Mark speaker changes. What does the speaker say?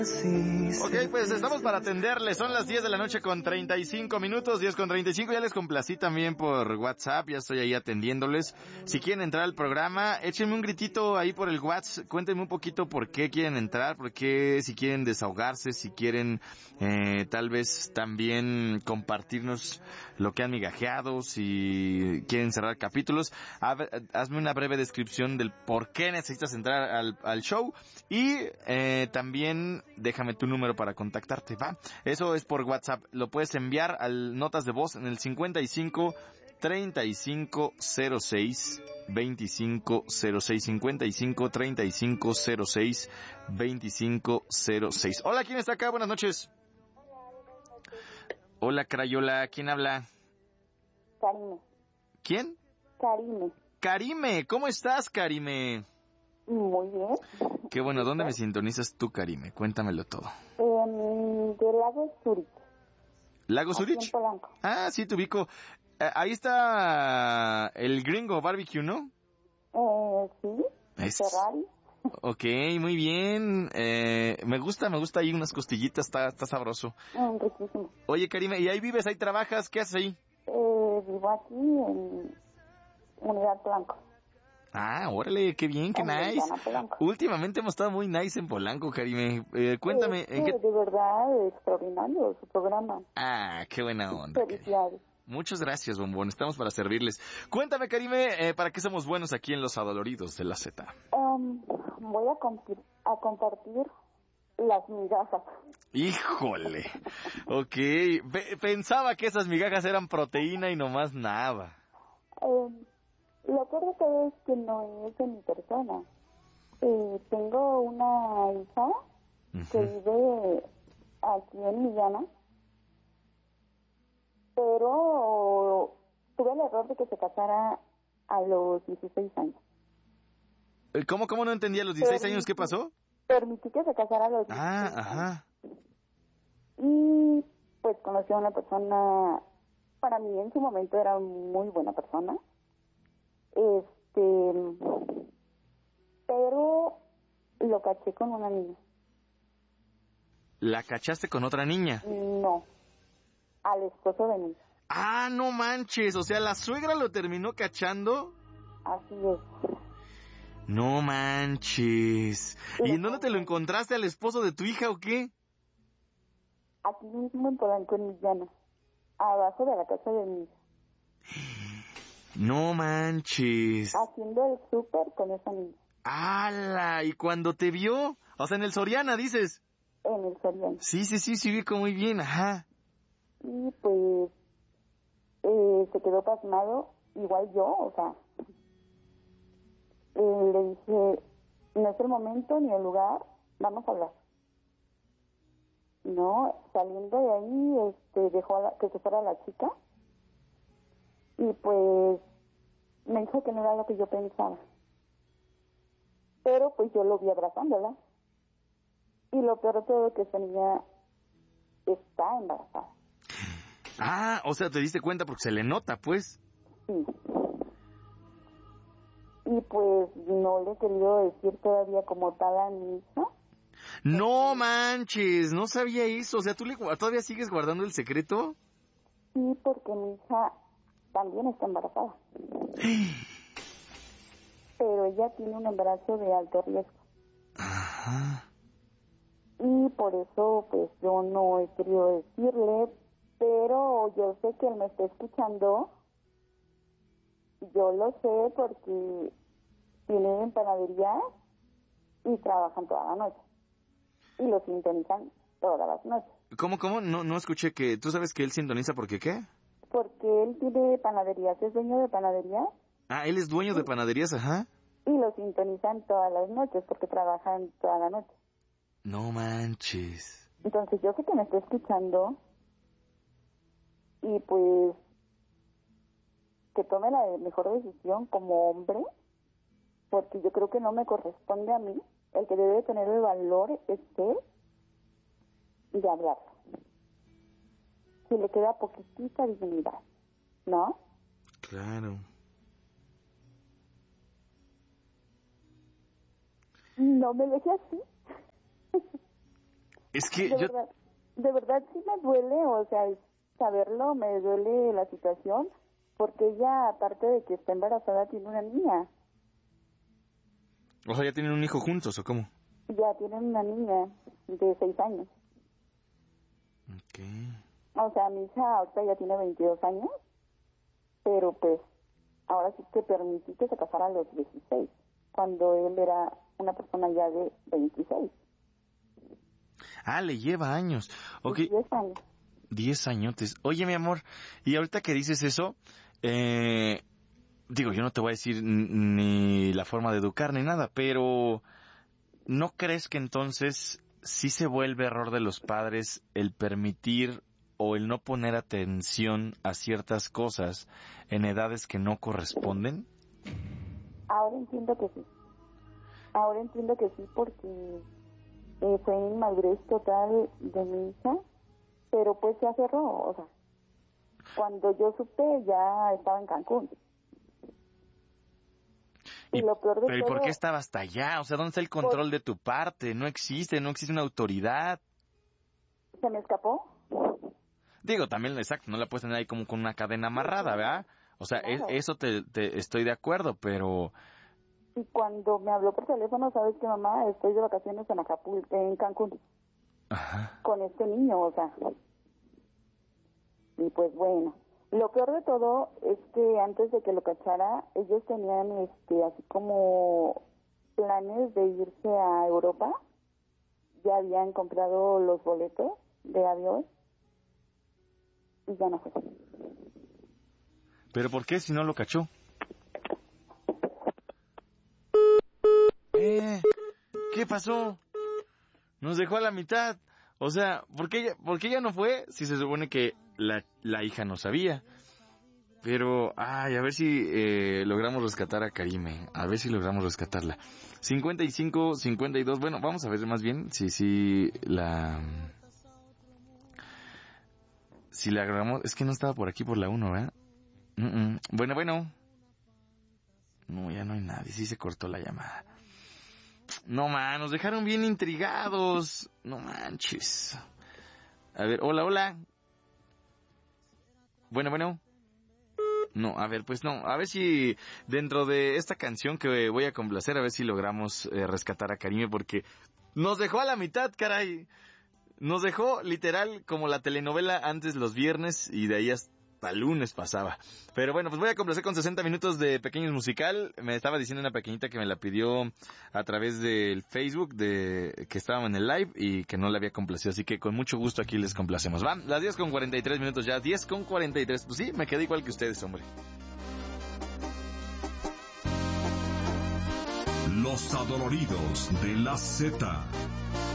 Speaker 1: Ok, pues estamos para atenderles. Son las 10 de la noche con 35 minutos, 10 con 35. Ya les complací también por WhatsApp, ya estoy ahí atendiéndoles. Si quieren entrar al programa, échenme un gritito ahí por el WhatsApp. Cuéntenme un poquito por qué quieren entrar, por qué, si quieren desahogarse, si quieren tal vez también compartirnos lo que han migajeado, si quieren cerrar capítulos. Hazme una breve descripción del por qué necesitas entrar al show y también déjame tu número para contactarte, ¿va? Eso es por WhatsApp. Lo puedes enviar al notas de voz en el 55 35 06 25 06 55 35 06 25 06. Hola, ¿quién está acá? Buenas noches. Hola, Crayola. ¿Quién habla?
Speaker 2: Karime.
Speaker 1: ¿Quién?
Speaker 2: Karime.
Speaker 1: Karime. ¿Cómo estás, Karime?
Speaker 2: Muy bien.
Speaker 1: Qué bueno. ¿Dónde me sintonizas tú, Karime? Cuéntamelo todo.
Speaker 2: De Lago Zurich.
Speaker 1: ¿Lago
Speaker 2: Aquí
Speaker 1: Zurich?
Speaker 2: en Polanco.
Speaker 1: Ah, sí, te ubico. Ahí está el Gringo Barbecue, ¿no?
Speaker 2: Sí.
Speaker 1: Es...
Speaker 2: Ferrari.
Speaker 1: Ok, muy bien. Me gusta ahí unas costillitas, está sabroso.
Speaker 2: Riquísimo.
Speaker 1: Oye, Karime, ¿y ahí vives, ahí trabajas? ¿Qué haces ahí?
Speaker 2: Vivo aquí en Unidad Polanco.
Speaker 1: Ah, órale, qué bien, qué nice. Últimamente hemos estado muy nice en Polanco, Karime. Cuéntame, ¿en qué...?
Speaker 2: De verdad, extraordinario su programa.
Speaker 1: Ah, qué buena onda.
Speaker 2: Felicidades.
Speaker 1: Muchas gracias, bombón. Estamos para servirles. Cuéntame, Karime, ¿para qué somos buenos aquí en Los Adoloridos de la Z?
Speaker 2: Voy a compartir las migajas.
Speaker 1: Híjole. Ok. Pensaba que esas migajas eran proteína y nomás nada.
Speaker 2: Lo peor de todo es que no es de mi persona. Tengo una hija que vive aquí en Millana, pero tuve el error de que se casara a los 16 años.
Speaker 1: ¿Cómo no entendía? ¿A los 16 años qué pasó?
Speaker 2: Permití que se casara a los 16
Speaker 1: años. Ajá.
Speaker 2: Y pues conocí a una persona, para mí en su momento era muy buena persona. Pero lo caché con una niña.
Speaker 1: ¿La cachaste con otra niña?
Speaker 2: No, al esposo de mí.
Speaker 1: Ah, no manches, o sea, ¿la suegra lo terminó cachando?
Speaker 2: Así es.
Speaker 1: No manches. ¿Y en dónde te lo encontraste, al esposo de tu hija o qué?
Speaker 2: Aquí mismo en Polanco, en Millana, abajo de la casa de mi hija.
Speaker 1: No manches.
Speaker 2: Haciendo el súper con esa niña.
Speaker 1: ¡Hala! ¿Y cuando te vio? O sea, en el Soriana, dices.
Speaker 2: En el Soriana.
Speaker 1: Sí, ubico muy bien, ajá.
Speaker 2: Y pues se quedó pasmado, igual yo, o sea. Le dije, no es el momento ni el lugar, vamos a hablar. No, saliendo de ahí, dejó que se fuera la chica. Y pues me dijo que no era lo que yo pensaba. Pero pues yo lo vi abrazándola. Y lo peor de todo es que esa niña está embarazada.
Speaker 1: Ah, o sea, te diste cuenta porque se le nota, pues.
Speaker 2: Sí. Y pues no le he querido decir todavía como tal a mi hija.
Speaker 1: No manches, no sabía eso. O sea, ¿tú todavía sigues guardando el secreto?
Speaker 2: Sí, porque mi hija también está embarazada. Pero ella tiene un embarazo de alto riesgo.
Speaker 1: Ajá.
Speaker 2: Y por eso, pues, yo no he querido decirle, pero yo sé que él me está escuchando. Yo lo sé porque tienen panadería y trabajan toda la noche. Y lo sintonizan todas las noches.
Speaker 1: ¿Cómo? No escuché que... ¿Tú sabes que él sintoniza porque qué?
Speaker 2: Porque él tiene panaderías, es dueño de panadería.
Speaker 1: Ah, él es dueño de panaderías, ajá.
Speaker 2: Y lo sintonizan todas las noches porque trabajan toda la noche.
Speaker 1: No manches.
Speaker 2: Entonces yo sé que me está escuchando y pues que tome la mejor decisión como hombre, porque yo creo que no me corresponde a mí. El que debe tener el valor es él de hablar. Si le queda poquitita dignidad, ¿no?
Speaker 1: Claro.
Speaker 2: No me deje así.
Speaker 1: Es que
Speaker 2: de verdad sí me duele, o sea, saberlo, me duele la situación, porque ella, aparte de que está embarazada, tiene una niña.
Speaker 1: O sea, ¿ya tienen un hijo juntos o cómo?
Speaker 2: Ya tienen una niña de 6 años.
Speaker 1: Okay.
Speaker 2: O sea, mi hija ahorita ya tiene 22 años, pero pues ahora sí que permití que se casara a los 16, cuando él era una persona ya de 26.
Speaker 1: Ah, le lleva años. Okay.
Speaker 2: 10 años.
Speaker 1: 10 añotes. Oye, mi amor, y ahorita que dices eso, digo, yo no te voy a decir ni la forma de educar ni nada, pero ¿no crees que entonces sí se vuelve error de los padres el permitir o el no poner atención a ciertas cosas en edades que no corresponden?
Speaker 2: Ahora entiendo que sí. Ahora entiendo que sí, porque fue inmadurez total de mi hija, pero pues se aferró, o sea, cuando yo supe ya estaba en Cancún. Y lo peor de
Speaker 1: pero ¿y
Speaker 2: todo,
Speaker 1: por qué estaba hasta allá? O sea, ¿dónde está el control de tu parte? No existe una autoridad.
Speaker 2: ¿se me escapó?
Speaker 1: Digo, también, exacto, no la puedes tener ahí como con una cadena amarrada, ¿verdad? O sea,
Speaker 2: Claro.
Speaker 1: Eso te estoy de acuerdo, pero...
Speaker 2: Y cuando me habló por teléfono, ¿sabes qué, mamá? Estoy de vacaciones en Acapulco, en Cancún,
Speaker 1: Ajá.
Speaker 2: con este niño, o sea. Y pues bueno, lo peor de todo es que antes de que lo cachara, ellos tenían así como planes de irse a Europa. Ya habían comprado los boletos de avión y ya no fue.
Speaker 1: ¿Pero por qué si no lo cachó? ¿Qué pasó? Nos dejó a la mitad. O sea, ¿por qué ella no fue si se supone que la hija no sabía? Pero, a ver si logramos rescatar a Karime. A ver si logramos rescatarla. 55, 52, bueno, vamos a ver más bien si la agarramos. Es que no estaba por aquí por la 1, ¿verdad? Bueno. No, ya no hay nadie, sí se cortó la llamada. No, nos dejaron bien intrigados. No manches. A ver, hola. Bueno. No, a ver, pues no. A ver si dentro de esta canción que voy a complacer, a ver si logramos rescatar a Karime, porque nos dejó a la mitad, caray. Nos dejó literal como la telenovela antes los viernes y de ahí hasta lunes pasaba. Pero bueno, pues voy a complacer con 60 minutos de Pequeños Musical. Me estaba diciendo una pequeñita que me la pidió a través del Facebook de que estábamos en el live y que no la había complacido. Así que con mucho gusto aquí les complacemos. Va, las 10:43 minutos ya. 10:43. Pues sí, me quedé igual que ustedes, hombre.
Speaker 3: Los adoloridos de la Z.